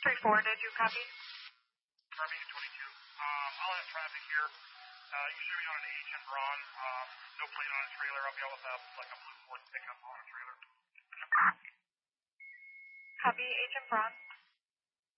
3-4, did you copy? Copy 22. I'll have traffic here. You should be on an H and Braun. No plate on a trailer. I'll be able to have like a blue Ford pickup on a trailer. Copy, H and Braun.